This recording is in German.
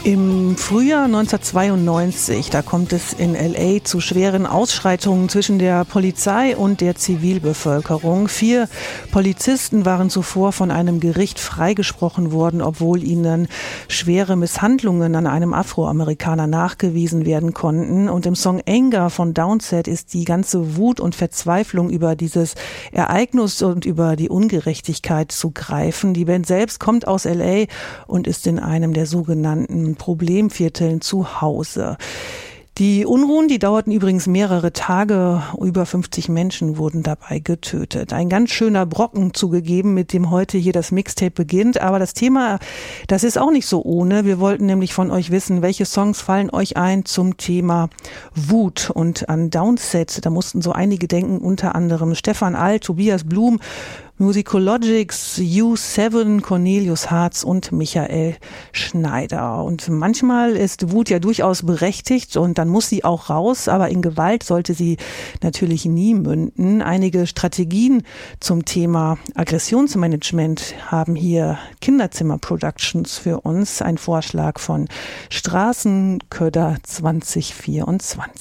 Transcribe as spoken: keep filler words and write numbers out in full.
Im Frühjahr neunzehnhundertzweiundneunzig, da kommt es in L A zu schweren Ausschreitungen zwischen der Polizei und der Zivilbevölkerung. Vier Polizisten waren zuvor von einem Gericht freigesprochen worden, obwohl ihnen schwere Misshandlungen an einem Afroamerikaner nachgewiesen werden konnten. Und im Song Anger von Downset ist die ganze Wut und Verzweiflung über dieses Ereignis und über die Ungerechtigkeit zu greifen. Die Band selbst kommt aus L A und ist in einem der sogenannten Problemvierteln zu Hause. Die Unruhen, die dauerten übrigens mehrere Tage. Über fünfzig Menschen wurden dabei getötet. Ein ganz schöner Brocken zugegeben, mit dem heute hier das Mixtape beginnt. Aber das Thema, das ist auch nicht so ohne. Wir wollten nämlich von euch wissen, welche Songs fallen euch ein zum Thema Wut. Und an Downset, da mussten so einige denken, unter anderem Stefan All, Tobias Blum, Musicologics, U sieben, Cornelius Harz und Michael Schneider. Und manchmal ist Wut ja durchaus berechtigt und dann muss sie auch raus, aber in Gewalt sollte sie natürlich nie münden. Einige Strategien zum Thema Aggressionsmanagement haben hier Kinderzimmer Productions für uns. Ein Vorschlag von Straßenköder zwanzig vierundzwanzig.